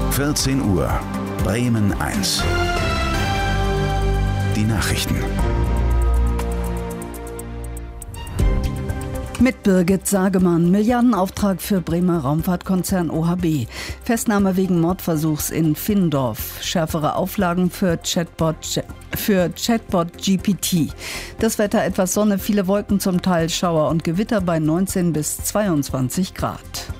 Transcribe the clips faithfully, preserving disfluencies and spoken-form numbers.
vierzehn Uhr, Bremen eins. Die Nachrichten. Mit Birgit Sagemann. Milliardenauftrag für Bremer Raumfahrtkonzern O H B. Festnahme wegen Mordversuchs in Findorf. Schärfere Auflagen für Chatbot, für Chatbot G P T. Das Wetter etwas Sonne, viele Wolken, zum Teil Schauer und Gewitter bei neunzehn bis zweiundzwanzig Grad.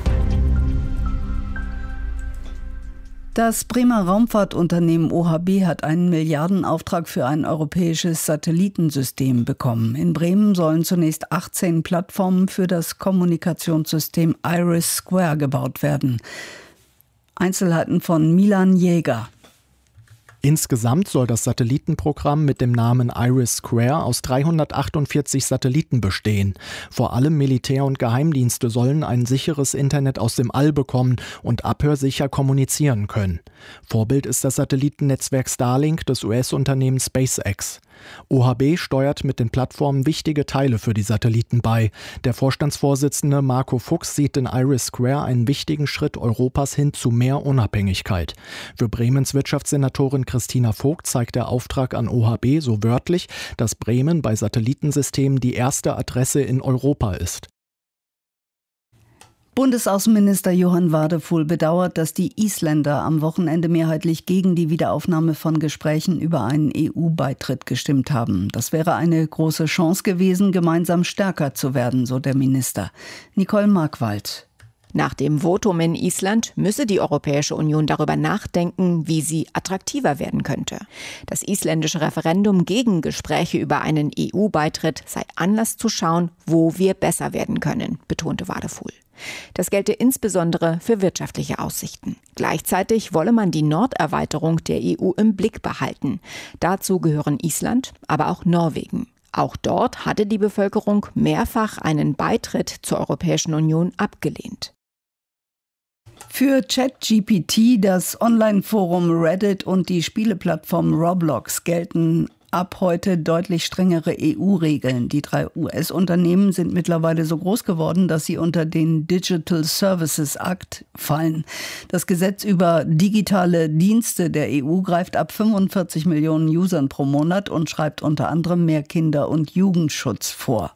Das Bremer Raumfahrtunternehmen O H B hat einen Milliardenauftrag für ein europäisches Satellitensystem bekommen. In Bremen sollen zunächst achtzehn Plattformen für das Kommunikationssystem IRIS² gebaut werden. Einzelheiten von Milan Jäger. Insgesamt soll das Satellitenprogramm mit dem Namen IRIS² aus dreihundertachtundvierzig Satelliten bestehen. Vor allem Militär- und Geheimdienste sollen ein sicheres Internet aus dem All bekommen und abhörsicher kommunizieren können. Vorbild ist das Satellitennetzwerk Starlink des U S-Unternehmens SpaceX. O H B steuert mit den Plattformen wichtige Teile für die Satelliten bei. Der Vorstandsvorsitzende Marco Fuchs sieht in IRIS² einen wichtigen Schritt Europas hin zu mehr Unabhängigkeit. Für Bremens Wirtschaftssenatorin Christina Vogt zeigt der Auftrag an O H B so wörtlich, dass Bremen bei Satellitensystemen die erste Adresse in Europa ist. Bundesaußenminister Johann Wadefuhl bedauert, dass die Isländer am Wochenende mehrheitlich gegen die Wiederaufnahme von Gesprächen über einen E U-Beitritt gestimmt haben. Das wäre eine große Chance gewesen, gemeinsam stärker zu werden, so der Minister. Nicole Markwald. Nach dem Votum in Island müsse die Europäische Union darüber nachdenken, wie sie attraktiver werden könnte. Das isländische Referendum gegen Gespräche über einen E U-Beitritt sei Anlass zu schauen, wo wir besser werden können, betonte Wadefuhl. Das gelte insbesondere für wirtschaftliche Aussichten. Gleichzeitig wolle man die Norderweiterung der E U im Blick behalten. Dazu gehören Island, aber auch Norwegen. Auch dort hatte die Bevölkerung mehrfach einen Beitritt zur Europäischen Union abgelehnt. Für ChatGPT, das Online-Forum Reddit und die Spieleplattform Roblox gelten ab heute deutlich strengere E U-Regeln. Die drei U S-Unternehmen sind mittlerweile so groß geworden, dass sie unter den Digital Services Act fallen. Das Gesetz über digitale Dienste der E U greift ab fünfundvierzig Millionen Usern pro Monat und schreibt unter anderem mehr Kinder- und Jugendschutz vor.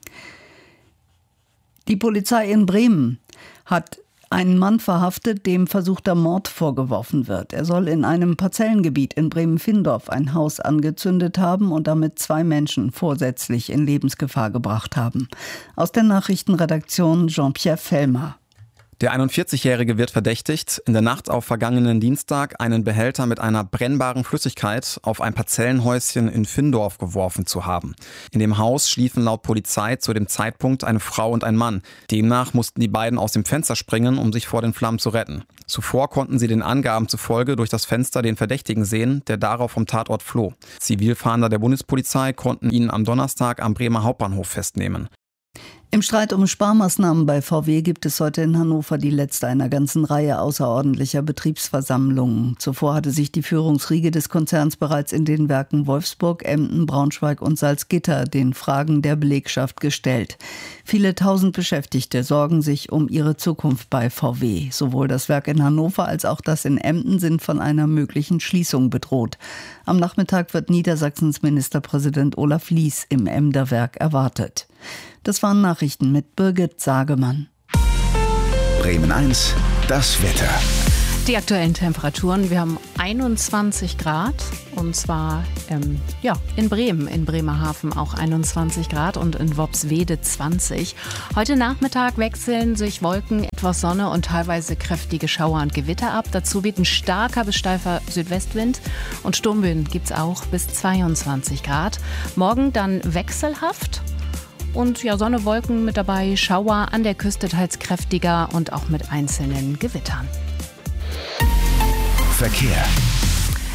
Die Polizei in Bremen hat einen Mann verhaftet, dem versuchter Mord vorgeworfen wird. Er soll in einem Parzellengebiet in Bremen-Findorf ein Haus angezündet haben und damit zwei Menschen vorsätzlich in Lebensgefahr gebracht haben. Aus der Nachrichtenredaktion Jean-Pierre Fellmer. Der einundvierzigjährige wird verdächtigt, in der Nacht auf vergangenen Dienstag einen Behälter mit einer brennbaren Flüssigkeit auf ein Parzellenhäuschen in Findorf geworfen zu haben. In dem Haus schliefen laut Polizei zu dem Zeitpunkt eine Frau und ein Mann. Demnach mussten die beiden aus dem Fenster springen, um sich vor den Flammen zu retten. Zuvor konnten sie den Angaben zufolge durch das Fenster den Verdächtigen sehen, der darauf vom Tatort floh. Zivilfahnder der Bundespolizei konnten ihn am Donnerstag am Bremer Hauptbahnhof festnehmen. Im Streit um Sparmaßnahmen bei V W gibt es heute in Hannover die letzte einer ganzen Reihe außerordentlicher Betriebsversammlungen. Zuvor hatte sich die Führungsriege des Konzerns bereits in den Werken Wolfsburg, Emden, Braunschweig und Salzgitter den Fragen der Belegschaft gestellt. Viele tausend Beschäftigte sorgen sich um ihre Zukunft bei V W. Sowohl das Werk in Hannover als auch das in Emden sind von einer möglichen Schließung bedroht. Am Nachmittag wird Niedersachsens Ministerpräsident Olaf Lies im Emder Werk erwartet. Das waren Nachrichten mit Birgit Sagemann. Bremen eins, das Wetter. Die aktuellen Temperaturen, wir haben einundzwanzig Grad und zwar ähm, ja, in Bremen, in Bremerhaven auch einundzwanzig Grad und in Worpswede zwanzig. Heute Nachmittag wechseln sich Wolken, etwas Sonne und teilweise kräftige Schauer und Gewitter ab. Dazu weht ein starker bis steifer Südwestwind und Sturmböen gibt es auch bis zweiundzwanzig Grad. Morgen dann wechselhaft. Und ja, Sonne, Wolken mit dabei, Schauer an der Küste teils kräftiger und auch mit einzelnen Gewittern. Verkehr.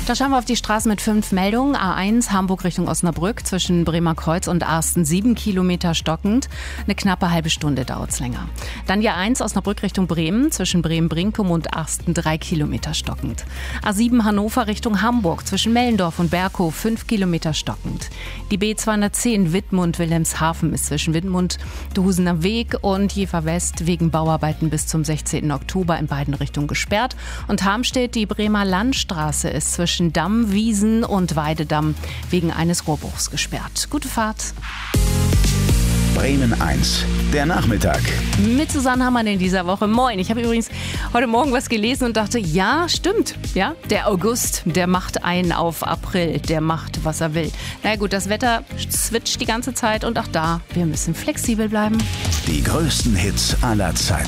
Da schauen wir auf die Straße mit fünf Meldungen. A eins Hamburg Richtung Osnabrück zwischen Bremer Kreuz und Arsten sieben Kilometer stockend. Eine knappe halbe Stunde dauert es länger. Dann die A eins Osnabrück Richtung Bremen zwischen Bremen-Brinkum und Arsten drei Kilometer stockend. A sieben Hannover Richtung Hamburg zwischen Mellendorf und Berkow fünf Kilometer stockend. Die B zweihundertzehn Wittmund-Wilhelmshaven ist zwischen Wittmund-Duhusener Weg und Jever West wegen Bauarbeiten bis zum sechzehnten Oktober in beiden Richtungen gesperrt. Und Harmstedt, die Bremer Landstraße ist zwischen Damm, Wiesen und Weidedamm wegen eines Rohrbruchs gesperrt. Gute Fahrt. Bremen eins, der Nachmittag. Mit Susanne Hammann in dieser Woche. Moin. Ich habe übrigens heute Morgen was gelesen und dachte, ja, stimmt. Ja, der August, der macht einen auf April. Der macht, was er will. Na ja, gut, das Wetter switcht die ganze Zeit und auch da, wir müssen flexibel bleiben. Die größten Hits aller Zeiten.